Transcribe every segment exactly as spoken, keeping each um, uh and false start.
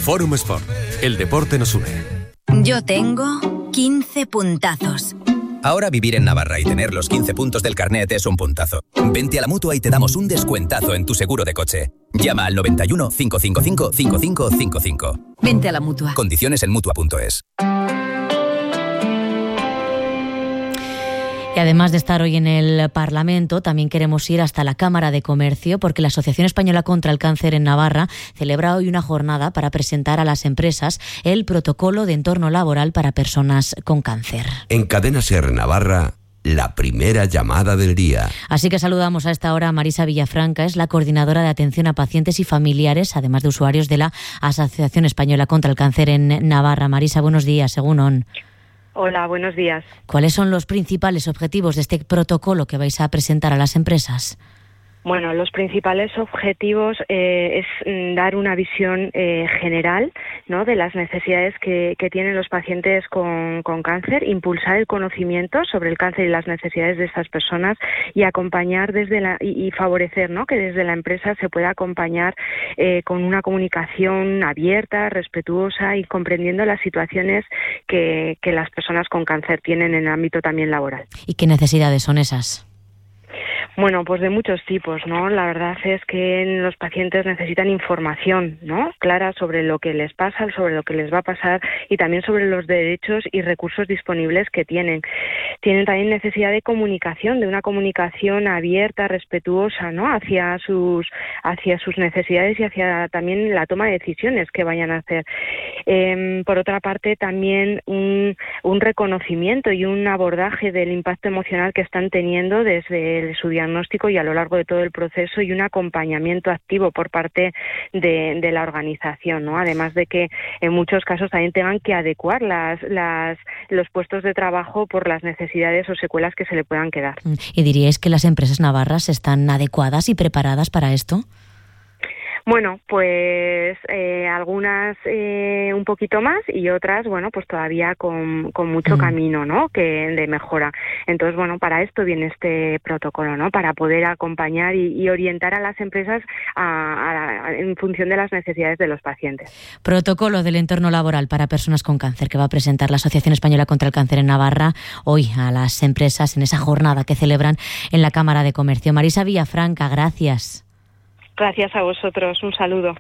Forum Sport. El deporte nos une. Yo tengo quince puntazos. Ahora vivir en Navarra y tener los quince puntos del carnet es un puntazo. Vente a la Mutua y te damos un descuentazo en tu seguro de coche. Llama al noventa y uno, cinco cinco cinco, cinco cinco cinco cinco. Vente a la Mutua. Condiciones en mutua punto es. Y además de estar hoy en el Parlamento, también queremos ir hasta la Cámara de Comercio, porque la Asociación Española contra el Cáncer en Navarra celebra hoy una jornada para presentar a las empresas el protocolo de entorno laboral para personas con cáncer. En Cadena SER Navarra, la primera llamada del día. Así que saludamos a esta hora a Marisa Villafranca, es la coordinadora de atención a pacientes y familiares, además de usuarios de la Asociación Española contra el Cáncer en Navarra. Marisa, buenos días, según O N. Hola, buenos días. ¿Cuáles son los principales objetivos de este protocolo que vais a presentar a las empresas? Bueno, los principales objetivos eh, es dar una visión eh, general, ¿no?, de las necesidades que, que tienen los pacientes con, con cáncer, impulsar el conocimiento sobre el cáncer y las necesidades de estas personas y acompañar desde la y, y favorecer, ¿no?, que desde la empresa se pueda acompañar eh, con una comunicación abierta, respetuosa y comprendiendo las situaciones que, que las personas con cáncer tienen en el ámbito también laboral. ¿Y qué necesidades son esas? Bueno, pues de muchos tipos, ¿no? La verdad es que los pacientes necesitan información, ¿no?, clara sobre lo que les pasa, sobre lo que les va a pasar y también sobre los derechos y recursos disponibles que tienen. Tienen también necesidad de comunicación, de una comunicación abierta, respetuosa, ¿no?, hacia sus hacia sus necesidades y hacia también la toma de decisiones que vayan a hacer. Eh, por otra parte, también un, un reconocimiento y un abordaje del impacto emocional que están teniendo desde su diagnóstico y a lo largo de todo el proceso y un acompañamiento activo por parte de, de la organización, ¿no? Además de que en muchos casos también tengan que adecuar las, las, los puestos de trabajo por las necesidades o secuelas que se le puedan quedar. ¿Y diríais que las empresas navarras están adecuadas y preparadas para esto? Bueno, pues eh, algunas eh, un poquito más y otras, bueno, pues todavía con, con mucho mm. camino, ¿no?, que de mejora. Entonces, bueno, para esto viene este protocolo, ¿no?, para poder acompañar y, y orientar a las empresas a, a, en función de las necesidades de los pacientes. Protocolo del entorno laboral para personas con cáncer que va a presentar la Asociación Española contra el Cáncer en Navarra hoy a las empresas en esa jornada que celebran en la Cámara de Comercio. Marisa Villafranca, gracias. Gracias a vosotros. Un saludo.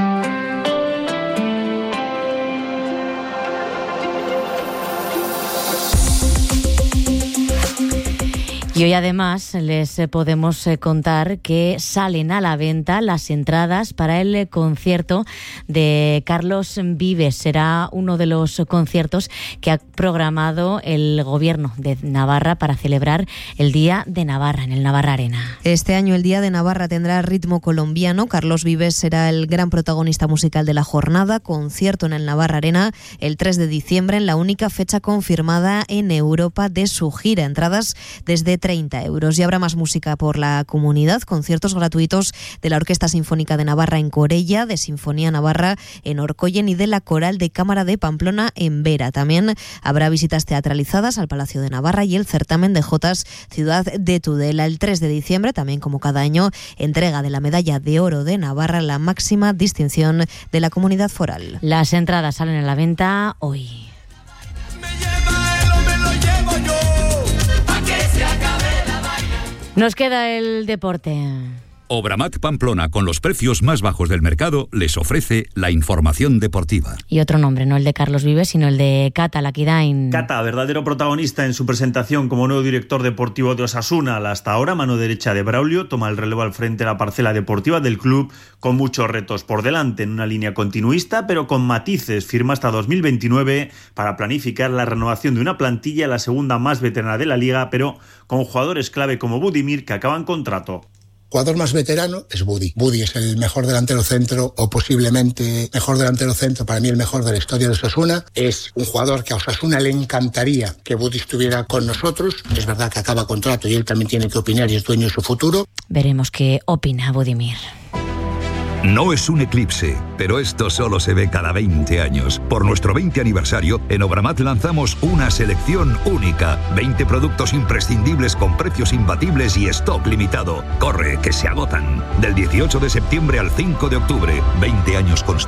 Y hoy además les podemos contar que salen a la venta las entradas para el concierto de Carlos Vives. Será uno de los conciertos que ha programado el Gobierno de Navarra para celebrar el Día de Navarra en el Navarra Arena. Este año el Día de Navarra tendrá ritmo colombiano. Carlos Vives será el gran protagonista musical de la jornada. Concierto en el Navarra Arena el tres de diciembre, en la única fecha confirmada en Europa de su gira. Entradas desde treinta euros. Y habrá más música por la comunidad, conciertos gratuitos de la Orquesta Sinfónica de Navarra en Corella, de Sinfonía Navarra en Orcoyen y de la Coral de Cámara de Pamplona en Vera. También habrá visitas teatralizadas al Palacio de Navarra y el certamen de Jotas Ciudad de Tudela. El tres de diciembre, también como cada año, entrega de la Medalla de Oro de Navarra, la máxima distinción de la comunidad foral. Las entradas salen a la venta hoy. Nos queda el deporte. Obramac Pamplona, con los precios más bajos del mercado, les ofrece la información deportiva. Y otro nombre, no el de Carlos Vives, sino el de Cata Laquidain. Cata, verdadero protagonista en su presentación como nuevo director deportivo de Osasuna. La hasta ahora mano derecha de Braulio toma el relevo al frente de la parcela deportiva del club, con muchos retos por delante, en una línea continuista, pero con matices. Firma hasta dos mil veintinueve para planificar la renovación de una plantilla, la segunda más veterana de la liga, pero con jugadores clave como Budimir, que acaban contrato. Jugador más veterano es Budi. Budi es el mejor delantero centro o posiblemente mejor delantero centro, para mí el mejor de la historia de Osasuna. Es un jugador que a Osasuna le encantaría que Budi estuviera con nosotros. Es verdad que acaba contrato y él también tiene que opinar y es dueño de su futuro. Veremos qué opina Budimir. No es un eclipse, pero esto solo se ve cada veinte años. Por nuestro veinte aniversario, en Obramat lanzamos una selección única. veinte productos imprescindibles con precios imbatibles y stock limitado. Corre, que se agotan. Del dieciocho de septiembre al cinco de octubre. veinte años constantes.